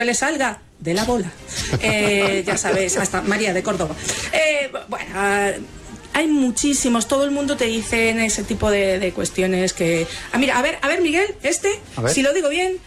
le salga de la bola. Ya sabes, hasta María de Córdoba. Bueno, hay muchísimos, todo el mundo te dice en ese tipo de cuestiones que... mira, a ver, Miguel, si lo digo bien...